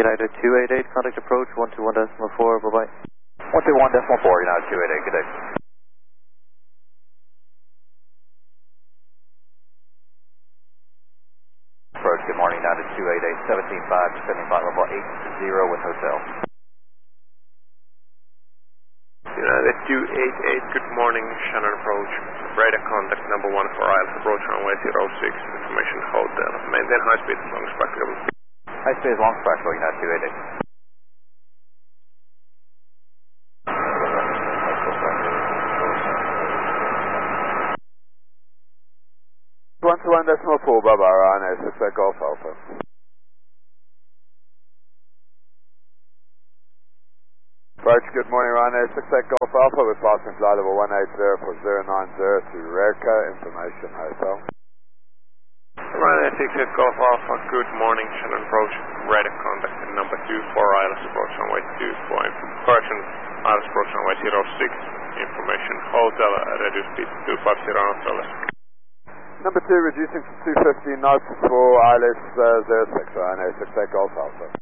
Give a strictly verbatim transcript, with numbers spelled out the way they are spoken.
United two eight eight, contact approach one two one decimal four, bye bye. one two one decimal four, United two eight eight, good day. Approach, good morning, United two eight eight, seventeen five, seventy-five, level eight zero with hotel. United two eight eight, good morning, Shannon approach. Radar contact number one for I L S approach runway zero six, information hotel. Maintain high speed as long as practicable. High speed as long as practicable, United two eight eight. one two one decimal four, bye bye, Ryan, six eight Golf Alpha. Approach, good morning, Ryan, six eight Golf Alpha, we're passing flight level one eight zero for zero nine zero to Reka, information hotel. Ryan six eight Golf Alpha, good morning, Shannon approach. Radar contact number two for I L S approach runway two four, correction, I L S approach runway zero six, information hotel, reduce speed two five zero knots. Number two, reducing to two fifty knots for I L S uh, zero six, Ryan, six eight Golf Alpha.